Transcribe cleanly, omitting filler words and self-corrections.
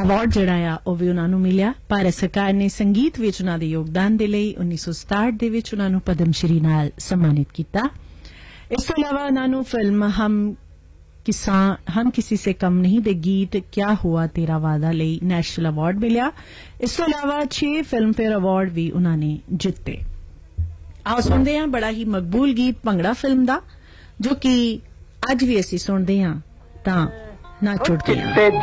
Award ਜਿਹੜਾ ਆ ਉਹ ਵੀ ਉਹਨਾਂ ਨੂੰ ਮਿਲਿਆ। ਭਾਰਤ ਸਰਕਾਰ ਨੇ ਸੰਗੀਤ ਵਿੱਚ ਉਹਨਾਂ ਦੇ ਯੋਗਦਾਨ ਦੇ ਲਈ 1967 ਦੇ ਵਿੱਚ ਉਹਨਾਂ ਨੂੰ ਪਦਮ ਸ਼੍ਰੀ ਨਾਲ ਸਨਮਾਨਿਤ ਕੀਤਾ। ਇਸ ਤੋਂ ਇਲਾਵਾ ਉਹਨਾਂ ਨੂੰ ਫਿਲਮ हम किसी से कम नहीं ਦੇ ਗੀਤ क्या हुआ तेरा वादा ਲਈ ਨੈਸ਼ਨਲ ਅਵਾਰਡ ਮਿਲਿਆ। ਇਸ ਤੋਂ ਇਲਾਵਾ 6 ਫਿਲਮਫੇਅਰ ਅਵਾਰਡ ਵੀ ਉਹਨਾਂ ਨੇ ਜਿੱਤੇ। ਆਓ ਸੁਣਦੇ ਹਾਂ ਬੜਾ ਹੀ ਮਕਬੂਲ ਗੀਤ ਭੰਗੜਾ ਫਿਲਮ ਦਾ, ਜੋ ਕਿ ਅੱਜ ਵੀ ਅਸੀਂ ਸੁਣਦੇ ਹਾਂ ਤਾਂ ਨਾ ਛੁੱਟਦੇ।